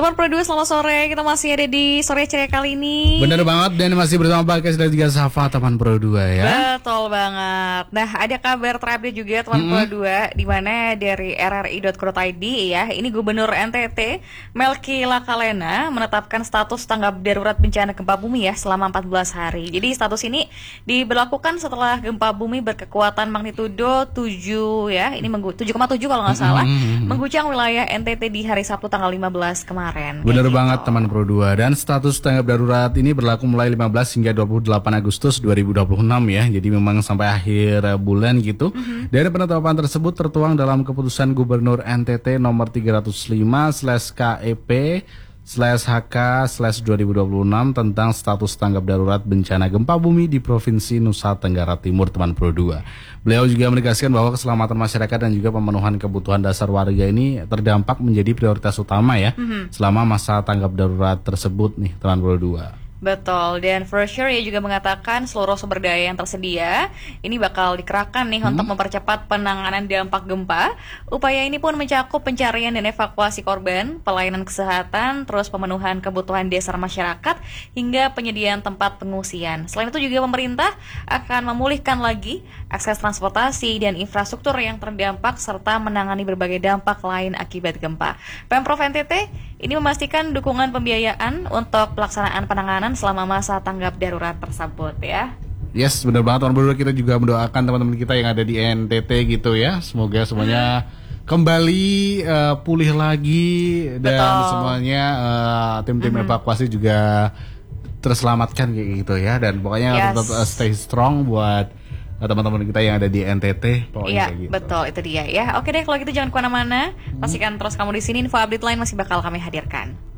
Teman Pro 2, selamat sore. Kita masih ada di sore ceria kali ini. Bener banget, dan masih bersama Bagas dan juga Safa, teman Pro 2 ya. Betul banget. Nah, ada kabar terupdate juga teman Pro 2, di mana dari rri.co.id ya. Ini Gubernur NTT Melky Lakalena menetapkan status tanggap darurat bencana gempa bumi ya selama 14 hari. Jadi status ini diberlakukan setelah gempa bumi berkekuatan magnitudo 7 ya. Ini 7,7 kalau nggak salah, mengguncang wilayah NTT di hari Sabtu tanggal 15 kemarin. Bener banget teman Pro 2. Dan status tanggap darurat ini berlaku mulai 15 hingga 28 Agustus 2026 ya. Jadi memang sampai akhir bulan gitu. Dan penetapan tersebut tertuang dalam keputusan Gubernur NTT nomor 305/KEP/HK/2026 tentang status tanggap darurat bencana gempa bumi di Provinsi Nusa Tenggara Timur, teman Pro 2. Beliau juga menegaskan bahwa keselamatan masyarakat dan juga pemenuhan kebutuhan dasar warga ini terdampak menjadi prioritas utama ya selama masa tanggap darurat tersebut nih, teman Pro 2. Betul, dan for sure ia juga mengatakan seluruh sumber daya yang tersedia ini bakal dikerahkan nih untuk mempercepat penanganan dampak gempa. Upaya ini pun mencakup pencarian dan evakuasi korban, pelayanan kesehatan, terus pemenuhan kebutuhan dasar masyarakat, hingga penyediaan tempat pengungsian. Selain itu juga pemerintah akan memulihkan lagi akses transportasi dan infrastruktur yang terdampak serta menangani berbagai dampak lain akibat gempa. Pemprov NTT ini memastikan dukungan pembiayaan untuk pelaksanaan penanganan selama masa tanggap darurat tersebut ya. Yes, benar banget teman Pro 2. Kita juga mendoakan teman-teman kita yang ada di NTT gitu ya. Semoga semuanya kembali pulih lagi dan semuanya tim-tim evakuasi juga terselamatkan kayak gitu ya. Dan pokoknya tetap stay strong buat teman-teman kita yang ada di NTT. Iya, gitu. betul, itu dia ya. Oke deh, kalau gitu jangan kemana-mana. Pastikan terus kamu di sini. Info update lain masih bakal kami hadirkan.